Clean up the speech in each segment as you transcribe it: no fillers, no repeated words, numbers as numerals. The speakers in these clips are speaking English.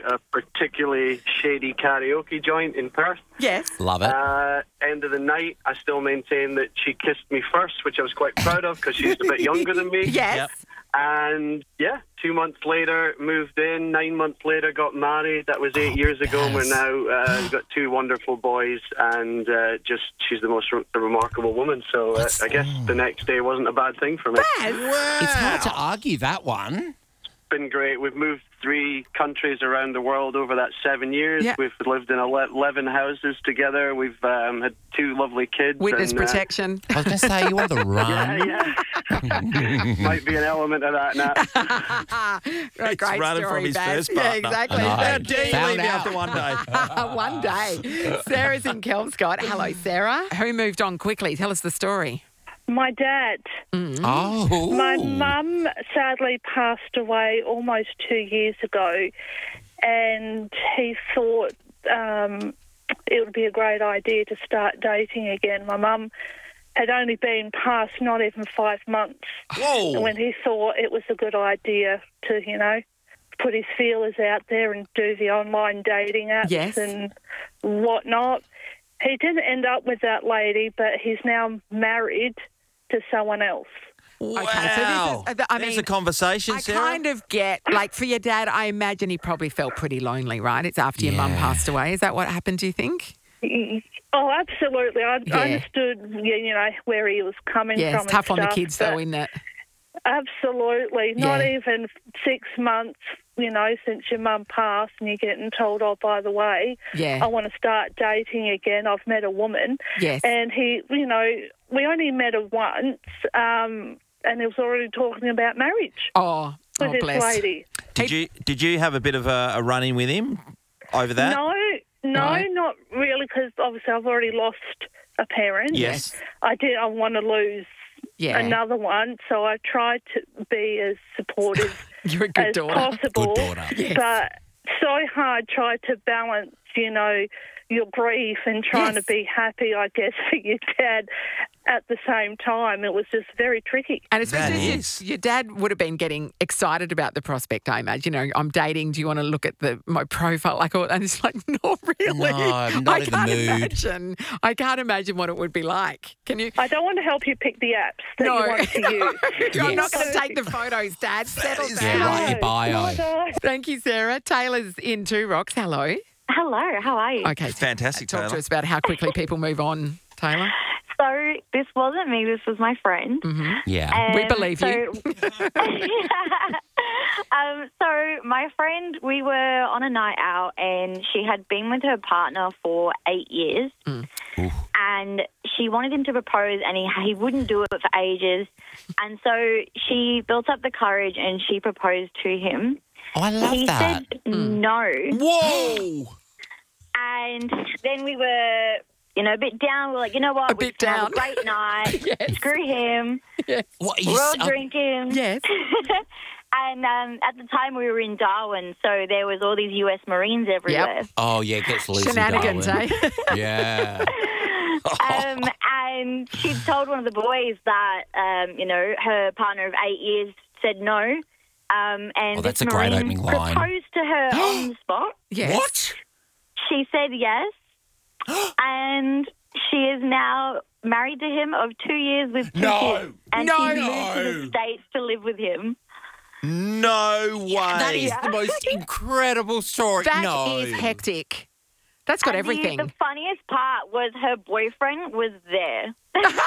a particularly shady karaoke joint in Perth. Yes. Love it. End of the night, I still maintain that she kissed me first, which I was quite proud of because she's a bit younger than me. Yes. Yep. And, 2 months later, moved in. 9 months later, got married. That was 8 years ago. And we're now we've got 2 wonderful boys. And she's the most remarkable woman. So I guess the next day wasn't a bad thing for me. It's hard to argue that one. Been great. We've moved 3 countries around the world over that 7 years. Yeah. We've lived in 11 houses together. We've had 2 lovely kids. Witness and, protection. I was going to say, you want the run. Might be an element of that now. Great running story, from his Baz. first Yeah, partner. exactly. I know. How dare you Found leave me out. after one day? One day. Sarah's in Kelmscott. Hello, Sarah. Who moved on quickly? Tell us the story. My dad. Oh. My mum sadly passed away almost 2 years ago, and he thought it would be a great idea to start dating again. My mum had only been past not even 5 months Whoa. when he thought it was a good idea to, put his feelers out there and do the online dating apps Yes. and whatnot. He didn't end up with that lady, but he's now married to someone else. Wow. Okay, so this is, There's a conversation, I Sarah. kind of get, for your dad, I imagine he probably felt pretty lonely, right? It's after your mum Yeah. passed away. Is that what happened, do you think? Oh, absolutely. I Yeah. understood, where he was coming Yeah, from. it's tough and on the stuff, kids, though, but isn't it? Absolutely. Not Yeah. even 6 months, since your mum passed and you're getting told, oh, by the way, Yeah. I want to start dating again. I've met a woman. Yes. And he, we only met her once, and he was already talking about marriage Oh, with this bless. lady. Did you have a bit of a run-in with him over that? No, Right. not really, because obviously I've already lost a parent. Yes. I want to lose Yeah. another one, so I tried to be as supportive You're a good as daughter. possible. Good daughter. Yes. But so hard tried to balance, your grief and trying Yes. to be happy, I guess, for your dad at the same time. It was just very tricky. And especially That is. your dad would have been getting excited about the prospect, I imagine. I'm dating. Do you want to look at my profile? And it's like, not really. No, I'm not I in the can't mood. imagine. I can't imagine what it would be like. Can you? I don't want to help you pick the apps that No. you want to use. I'm not Yes. going to take the photos, Dad. Settle is- down. Yeah, write your bio. No. Thank you, Sarah. Taylor's in Two Rocks. Hello. Hello, how are you? Okay. Fantastic, Talk to Taylor. us about how quickly people move on, Taylor. So this wasn't me, this was my friend. Yeah. We believe you. So my friend, we were on a night out and she had been with her partner for 8 years. And she wanted him to propose and he wouldn't do it for ages. And so she built up the courage and she proposed to him. Oh, I love He that. said no. Whoa! And then we were, a bit down. We're like, you know what? A we bit just had down. a great night. Yes. Screw him. What, We're all drinking. Yes. And at the time we were in Darwin, so there was all these US Marines everywhere. Oh, yeah, it gets loose in Shenanigans, Darwin. eh? Yeah. And she told one of the boys that, her partner of 8 years said no. And Oh, that's this a great Marine opening line. proposed to her on the spot. Yes. What? She said yes. And she is now married to him of 2 years with 2 No. kids. And No. she moved to the States to live with him. No way. That is the most incredible story. That no. is hectic. That's got And everything. The funniest part was her boyfriend was there.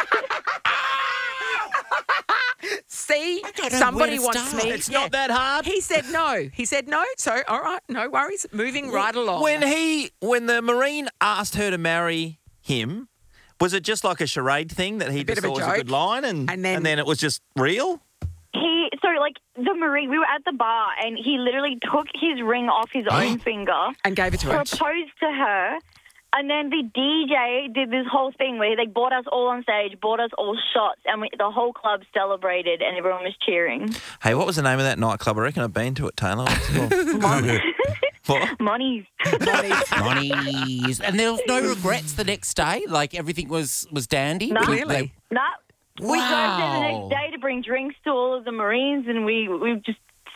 See, don't know somebody where to wants start. me. It's not that hard. He said no. He said no. So, all right, no worries. Moving right along. When the Marine asked her to marry him, was it just like a charade thing that he bit just of a thought was a joke. good line and then it was just real? The Marine, we were at the bar and he literally took his ring off his own finger, and gave it to her. proposed to her, and then the DJ did this whole thing where they brought us all on stage, bought us all shots, and the whole club celebrated and everyone was cheering. Hey, what was the name of that nightclub? I reckon I've been to it, Taylor. What's it called? What? Money's. Ronnie's. And there was no regrets the next day? Like everything was dandy? No. Clearly. Nah. We drove there the Wow. next day to bring drinks to all of the Marines and we just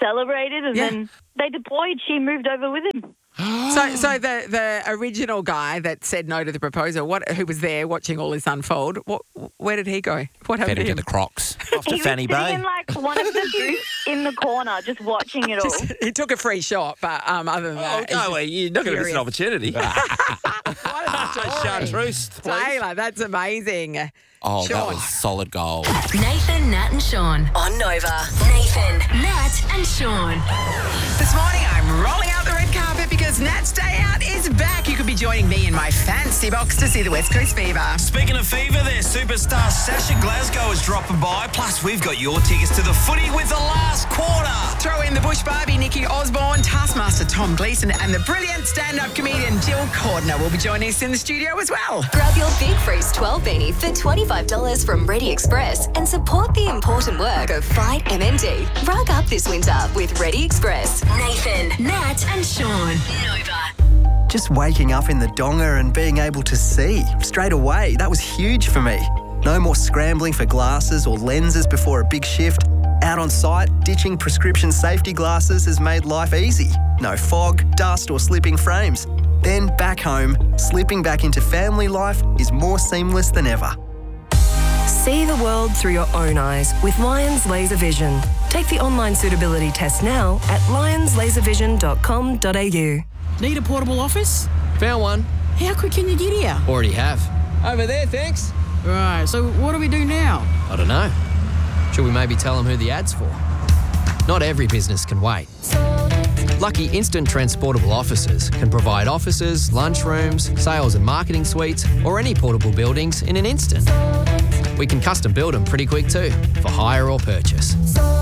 celebrated, and then they deployed. She moved over with him. So the original guy that said no to the proposal, who was there watching all this unfold, where did he go? What happened Fed to him to him? the Crocs. Off to He Fanny was sitting Bay. in like one of the booths in the corner, just watching it all. He took a free shot, but other than that, Oh, well, you're not going to miss an opportunity. what a story. Chartreuse, please. Taylor, that's amazing. Oh, Sean. that was solid gold. Nathan, Nat and Sean on Nova. Nathan, Nat and Sean. This morning I'm rolling out the red carpet because Nat's Day Out is back. You could be joining me in my fancy box to see the West Coast Fever. Speaking of fever, their superstar Sasha Glasgow is dropping by. Plus, we've got your tickets to the footy with the last quarter. Throw in the Bush Barbie, Nikki Osborne, Taskmaster Tom Gleeson, and the brilliant stand-up comedian Jill Cordner will be joining us in the studio as well. Grab your Big Freeze 12 beanie for $25 from Ready Express and support the important work of Fight MMD. Rug up this winter with Ready Express. Nathan, Nat and Sean. Nova. Just waking up in the donga and being able to see straight away, that was huge for me. No more scrambling for glasses or lenses before a big shift. Out on site, ditching prescription safety glasses has made life easy. No fog, dust or slipping frames. Then back home, slipping back into family life is more seamless than ever. See the world through your own eyes with Lions Laser Vision. Take the online suitability test now at lionslaservision.com.au. Need a portable office? Found one. How quick can you get here? Already have. Over there, thanks. Right, so what do we do now? I don't know. Should we maybe tell them who the ad's for? Not every business can wait. Lucky Instant Transportable Offices can provide offices, lunchrooms, sales and marketing suites, or any portable buildings in an instant. We can custom build them pretty quick too, for hire or purchase.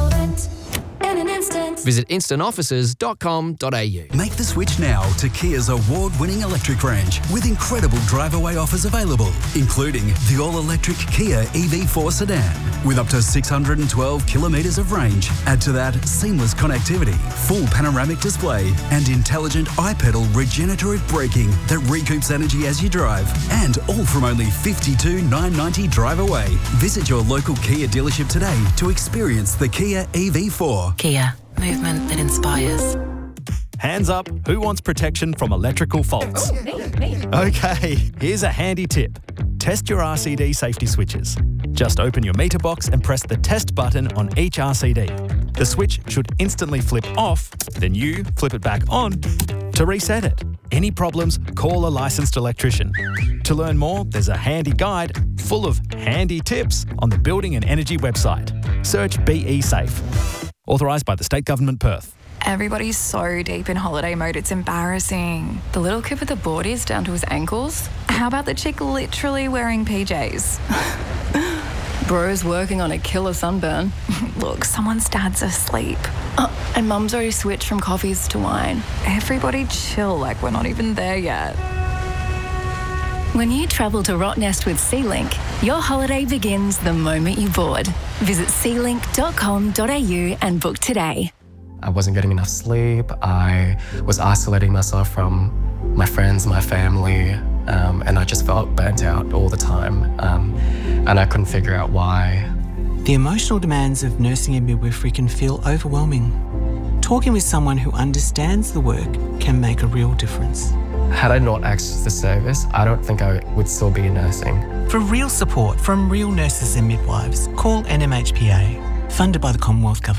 Visit instantoffices.com.au. Make the switch now to Kia's award-winning electric range with incredible drive-away offers available, including the all-electric Kia EV4 sedan with up to 612 kilometres of range. Add to that seamless connectivity, full panoramic display and intelligent iPedal regenerative braking that recoups energy as you drive. And all from only $52,990 drive away. Visit your local Kia dealership today to experience the Kia EV4. Kia. Movement that inspires. Hands up, who wants protection from electrical faults? Okay, here's a handy tip. Test your RCD safety switches. Just open your meter box and press the test button on each RCD. The switch should instantly flip off, then you flip it back on to reset it. Any problems, call a licensed electrician. To learn more, there's a handy guide full of handy tips on the Building and Energy website. Search BE Safe. Authorised by the State Government, Perth. Everybody's so deep in holiday mode, it's embarrassing. The little kid with the boardies down to his ankles? How about the chick literally wearing PJs? Bro's working on a killer sunburn. Look, someone's dad's asleep. And mum's already switched from coffees to wine. Everybody chill, like we're not even there yet. When you travel to Rottnest with SeaLink, your holiday begins the moment you board. Visit sealink.com.au and book today. I wasn't getting enough sleep. I was isolating myself from my friends, my family, and I just felt burnt out all the time. And I couldn't figure out why. The emotional demands of nursing and midwifery can feel overwhelming. Talking with someone who understands the work can make a real difference. Had I not accessed the service, I don't think I would still be in nursing. For real support from real nurses and midwives, call NMHPA, funded by the Commonwealth Government.